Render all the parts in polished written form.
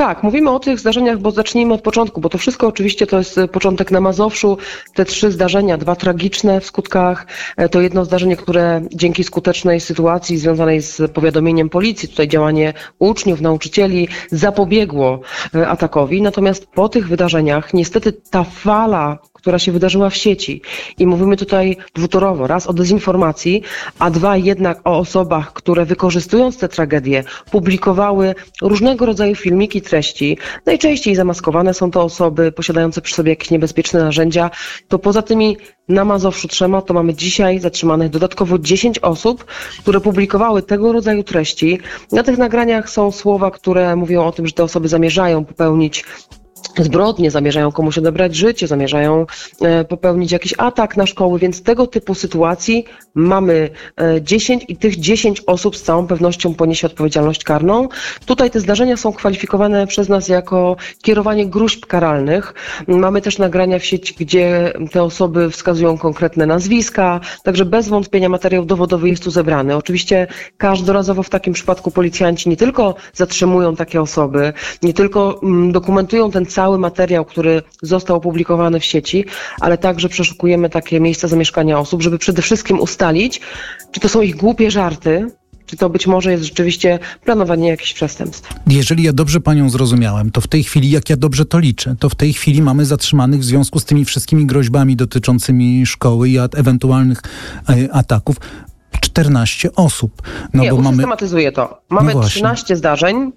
Tak, mówimy o tych zdarzeniach, bo zacznijmy od początku, bo to wszystko oczywiście to jest początek na Mazowszu. Te 3 zdarzenia, 2 tragiczne w skutkach, to jedno zdarzenie, które dzięki skutecznej sytuacji związanej z powiadomieniem policji, tutaj działanie uczniów, nauczycieli zapobiegło atakowi. Natomiast po tych wydarzeniach niestety ta fala, która się wydarzyła w sieci i mówimy tutaj dwutorowo, raz o dezinformacji, a 2 jednak o osobach, które wykorzystując tę tragedię publikowały różnego rodzaju filmiki, treści. Najczęściej zamaskowane są to osoby posiadające przy sobie jakieś niebezpieczne narzędzia. To poza tymi na Mazowszu 3 to mamy dzisiaj zatrzymanych dodatkowo 10 osób, które publikowały tego rodzaju treści. Na tych nagraniach są słowa, które mówią o tym, że te osoby zamierzają popełnić zbrodnie, zamierzają komuś odebrać życie, zamierzają popełnić jakiś atak na szkoły, więc tego typu sytuacji mamy 10 i tych 10 osób z całą pewnością poniesie odpowiedzialność karną. Tutaj te zdarzenia są kwalifikowane przez nas jako kierowanie gróźb karalnych. Mamy też nagrania w sieci, gdzie te osoby wskazują konkretne nazwiska, także bez wątpienia materiał dowodowy jest tu zebrany. Oczywiście każdorazowo w takim przypadku policjanci nie tylko zatrzymują takie osoby, nie tylko dokumentują ten cały materiał, który został opublikowany w sieci, ale także przeszukujemy takie miejsca zamieszkania osób, żeby przede wszystkim ustalić, czy to są ich głupie żarty, czy to być może jest rzeczywiście planowanie jakichś przestępstw. Jeżeli ja dobrze panią zrozumiałem, to w tej chwili, jak ja dobrze to liczę, to w tej chwili mamy zatrzymanych w związku z tymi wszystkimi groźbami dotyczącymi szkoły i ewentualnych ataków 14 osób. No Nie, bo usystematyzuję to. Mamy 13 zdarzeń.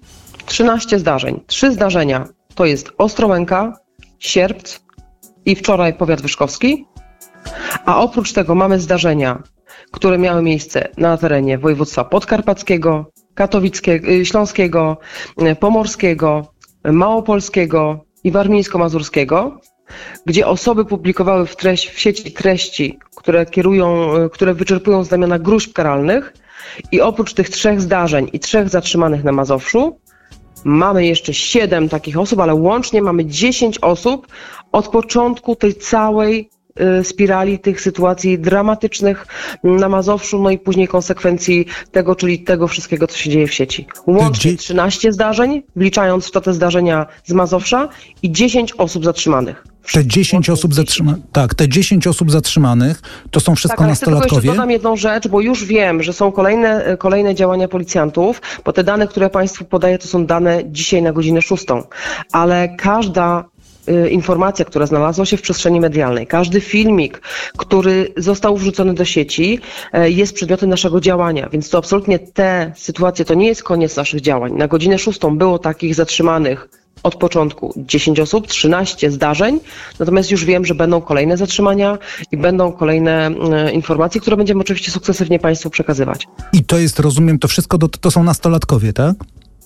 3 zdarzenia. To jest Ostrołęka, Sierpc i wczoraj powiat wyszkowski. A oprócz tego mamy zdarzenia, które miały miejsce na terenie województwa podkarpackiego, katowickiego, śląskiego, pomorskiego, małopolskiego i warmińsko-mazurskiego, gdzie osoby publikowały w sieci treści, które wyczerpują znamiona gróźb karalnych i oprócz tych 3 zdarzeń i 3 zatrzymanych na Mazowszu mamy jeszcze 7 takich osób, ale łącznie mamy 10 osób od początku tej całej spirali tych sytuacji dramatycznych na Mazowszu, no i później konsekwencji tego, czyli tego wszystkiego, co się dzieje w sieci. Łącznie 13 zdarzeń, wliczając w to te zdarzenia z Mazowsza i 10 osób zatrzymanych. Te 10 osób zatrzymanych, tak, te 10 osób zatrzymanych to są wszystko tak, nastolatkowie? Tylko jeszcze dodam jedną rzecz, bo już wiem, że są kolejne działania policjantów, bo te dane, które Państwu podaję, to są dane dzisiaj na godzinę 6, ale każda informacja, która znalazła się w przestrzeni medialnej, każdy filmik, który został wrzucony do sieci, jest przedmiotem naszego działania, więc to absolutnie te sytuacje to nie jest koniec naszych działań. Na godzinę 6 było takich zatrzymanych od początku 10 osób, 13 zdarzeń, natomiast już wiem, że będą kolejne zatrzymania i będą kolejne informacje, które będziemy oczywiście sukcesywnie Państwu przekazywać. I to jest, rozumiem, to wszystko to są nastolatkowie, tak?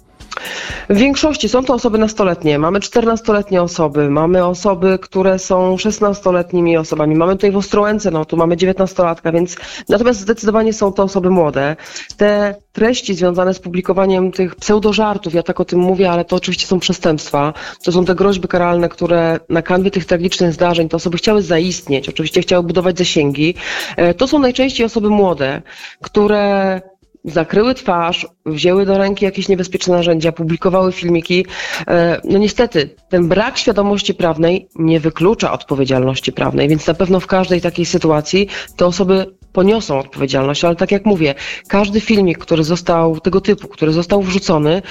W większości są to osoby nastoletnie. Mamy 14-letnie osoby, mamy osoby, które są 16-letnimi osobami. Mamy tutaj w Ostrołęce, no tu mamy 19-latka, więc natomiast zdecydowanie są to osoby młode. Te treści związane z publikowaniem tych pseudożartów, ja tak o tym mówię, ale to oczywiście są przestępstwa. To są te groźby karalne, które na kanwie tych tragicznych zdarzeń te osoby chciały zaistnieć, oczywiście chciały budować zasięgi. To są najczęściej osoby młode, które zakryły twarz, wzięły do ręki jakieś niebezpieczne narzędzia, publikowały filmiki. No niestety, ten brak świadomości prawnej nie wyklucza odpowiedzialności prawnej, więc na pewno w każdej takiej sytuacji te osoby poniosą odpowiedzialność, ale tak jak mówię, każdy filmik, tego typu, który został wrzucony,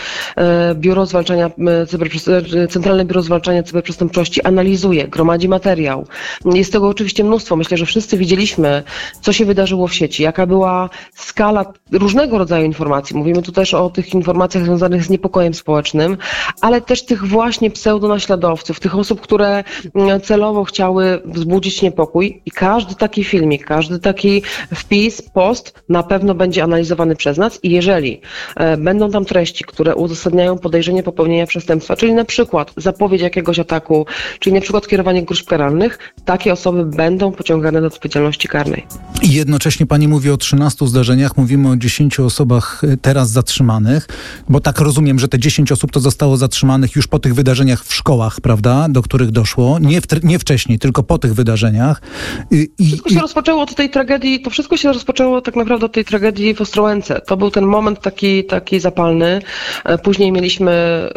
Centralne Biuro Zwalczania Cyberprzestępczości analizuje, gromadzi materiał. Jest tego oczywiście mnóstwo. Myślę, że wszyscy widzieliśmy, co się wydarzyło w sieci, jaka była skala różnego rodzaju informacji. Mówimy tu też o tych informacjach związanych z niepokojem społecznym, ale też tych właśnie pseudonaśladowców, tych osób, które celowo chciały wzbudzić niepokój i każdy taki filmik, każdy taki wpis, post na pewno będzie analizowany przez nas i jeżeli będą tam treści, które uzasadniają podejrzenie popełnienia przestępstwa, czyli na przykład zapowiedź jakiegoś ataku, czyli na przykład kierowanie gróźb karalnych, takie osoby będą pociągane do odpowiedzialności karnej. I jednocześnie pani mówi o 13 zdarzeniach, mówimy o 10 osobach teraz zatrzymanych, bo tak rozumiem, że te 10 osób to zostało zatrzymanych już po tych wydarzeniach w szkołach, prawda, do których doszło, nie wcześniej, tylko po tych wydarzeniach. Wszystko się rozpoczęło od tej tragedii, to wszystko się rozpoczęło tak naprawdę od tej tragedii w Ostrołęce. To był ten moment taki zapalny. Później mieliśmy